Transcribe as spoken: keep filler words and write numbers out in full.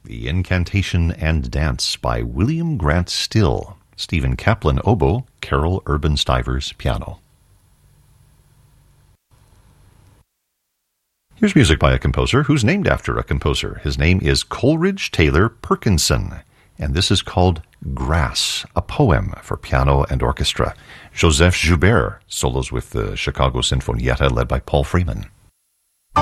The Incantation and Dance by William Grant Still. Stephen Kaplan, oboe. Carol Urban Stivers, piano. Here's music by a composer who's named after a composer. His name is Coleridge Taylor Perkinson, and this is called Grass, a poem for piano and orchestra. Joseph Joubert solos with the Chicago Sinfonietta led by Paul Freeman.